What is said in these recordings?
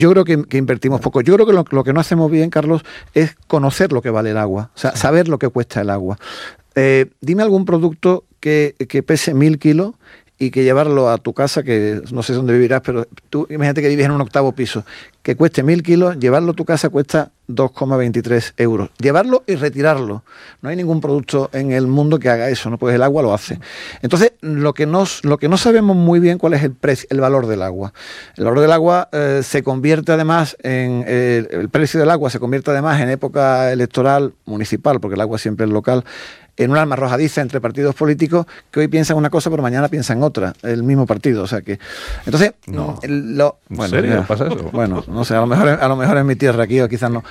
Yo creo que invertimos poco. Yo creo que lo que no hacemos bien, Carlos, es conocer lo que vale el agua, o sea, saber lo que cuesta el agua. Dime algún producto que pese 1000 kilos y que llevarlo a tu casa, que no sé dónde vivirás, pero tú imagínate que vives en un 8º piso, que cueste 1000 kilos, llevarlo a tu casa cuesta 2,23 euros. Llevarlo y retirarlo. No hay ningún producto en el mundo que haga eso, ¿no? Pues el agua lo hace. Entonces, lo que no sabemos muy bien cuál es el valor del agua. El valor del agua se convierte además en... el precio del agua se convierte además en época electoral municipal, porque el agua siempre es local, en un arma arrojadiza entre partidos políticos que hoy piensan una cosa pero mañana piensan otra, el mismo partido, o sea que... Entonces, no. ¿En serio pasa eso? Bueno, no sé, a lo mejor en mi tierra aquí o quizás no.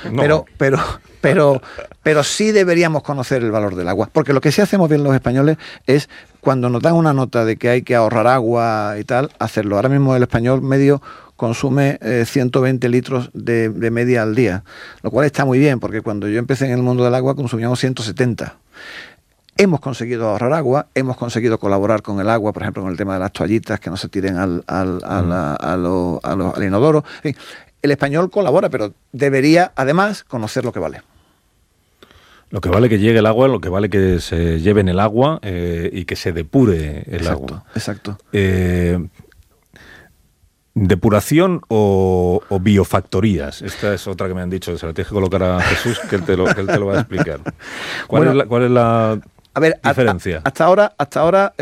Pero sí deberíamos conocer el valor del agua, porque lo que sí hacemos bien los españoles es, cuando nos dan una nota de que hay que ahorrar agua y tal, hacerlo. Ahora mismo el español medio consume 120 litros de media al día, lo cual está muy bien, porque cuando yo empecé en el mundo del agua consumíamos 170. Hemos conseguido ahorrar agua, hemos conseguido colaborar con el agua, por ejemplo, con el tema de las toallitas que no se tiren al inodoro. En fin, el español colabora, pero debería, además, conocer lo que vale. Lo que vale que llegue el agua, lo que vale que se lleven el agua y que se depure el agua. Exacto. ¿Depuración o biofactorías? Esta es otra que me han dicho, se la tienes que colocar a Jesús, que él te lo va a explicar. ¿Cuál es la diferencia? Hasta ahora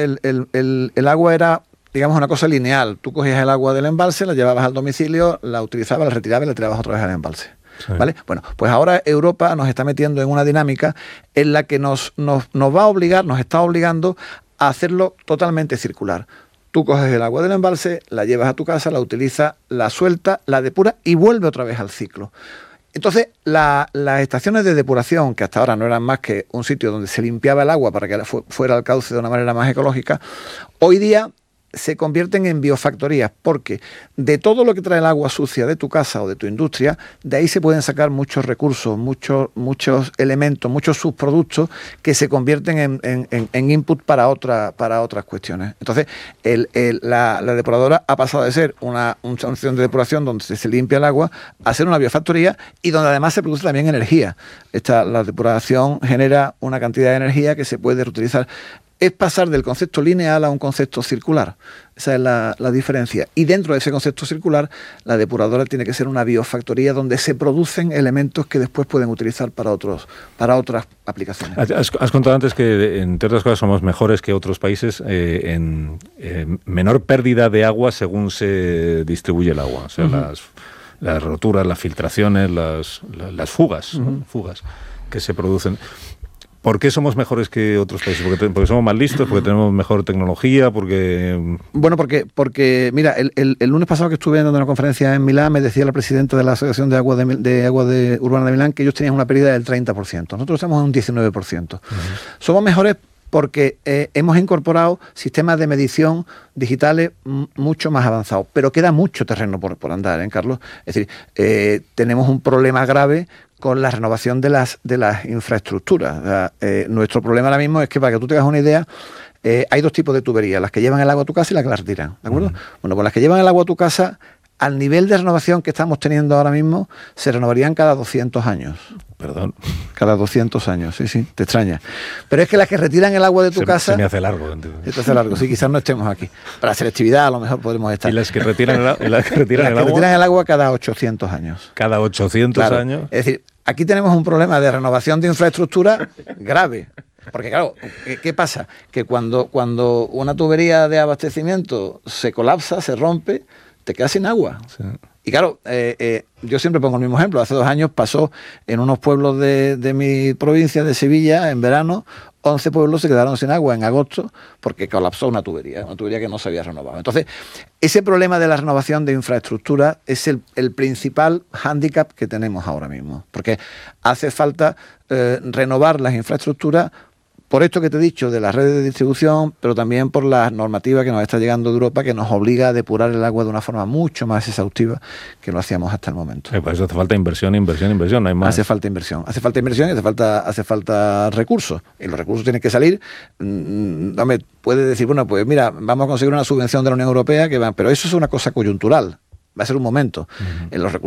el agua era, digamos, una cosa lineal. Tú cogías el agua del embalse, la llevabas al domicilio, la utilizabas, la retirabas y la tirabas otra vez al embalse. Sí. ¿Vale? Bueno, pues ahora Europa nos está metiendo en una dinámica en la que nos va a obligar, nos está obligando a hacerlo totalmente circular. Tú coges el agua del embalse, la llevas a tu casa, la utilizas, la sueltas, la depuras y vuelve otra vez al ciclo. Entonces, las estaciones de depuración, que hasta ahora no eran más que un sitio donde se limpiaba el agua para que fuera al cauce de una manera más ecológica, hoy día se convierten en biofactorías, porque de todo lo que trae el agua sucia de tu casa o de tu industria, de ahí se pueden sacar muchos recursos, muchos elementos, muchos subproductos que se convierten en input para otras cuestiones. Entonces, la depuradora ha pasado de ser una estación de depuración donde se limpia el agua a ser una biofactoría y donde además se produce también energía. La depuración genera una cantidad de energía que se puede reutilizar. Es pasar del concepto lineal a un concepto circular. Esa es la diferencia. Y dentro de ese concepto circular, la depuradora tiene que ser una biofactoría donde se producen elementos que después pueden utilizar para otras aplicaciones. Has contado antes que, entre otras cosas, somos mejores que otros países en menor pérdida de agua según se distribuye el agua. O sea, las roturas, las filtraciones, las fugas, ¿no? Fugas que se producen. ¿Por qué somos mejores que otros países? ¿Porque somos más listos? ¿Porque tenemos mejor tecnología? Bueno, porque mira, el lunes pasado que estuve dando una conferencia en Milán, me decía la presidenta de la Asociación de Agua Urbana de Milán que ellos tenían una pérdida del 30%. Nosotros estamos en un 19%. Somos mejores porque hemos incorporado sistemas de medición digitales mucho más avanzados, pero queda mucho terreno por andar, Carlos. Es decir, tenemos un problema grave con la renovación de las infraestructuras. O sea, nuestro problema ahora mismo es que, para que tú te hagas una idea, hay dos tipos de tuberías, las que llevan el agua a tu casa y las que la retiran, ¿de acuerdo? Bueno, pues las que llevan el agua a tu casa, al nivel de renovación que estamos teniendo ahora mismo, se renovarían cada 200 años. Perdón. Cada 200 años, sí, te extraña. Pero es que las que retiran el agua de tu casa... Se me hace largo. Se te hace largo, sí, quizás no estemos aquí. Para selectividad a lo mejor podemos estar. ¿Y las que retiran el agua cada 800 años. ¿Cada 800 años? Es decir, aquí tenemos un problema de renovación de infraestructura grave. Porque claro, ¿qué pasa? Que cuando una tubería de abastecimiento se colapsa, se rompe, te quedas sin agua. Sí. Y claro, yo siempre pongo el mismo ejemplo. Hace 2 años pasó en unos pueblos de mi provincia, de Sevilla, en verano, 11 pueblos se quedaron sin agua en agosto porque colapsó una tubería que no se había renovado. Entonces, ese problema de la renovación de infraestructura es el principal hándicap que tenemos ahora mismo. Porque hace falta renovar las infraestructuras por esto que te he dicho de las redes de distribución, pero también por la normativa que nos está llegando de Europa, que nos obliga a depurar el agua de una forma mucho más exhaustiva que lo hacíamos hasta el momento. Por eso hace falta inversión, no hay más. Hace falta inversión y hace falta recursos. Y los recursos tienen que salir. Puede decir, bueno, pues mira, vamos a conseguir una subvención de la Unión Europea, pero eso es una cosa coyuntural. va a ser un momento. Los recursos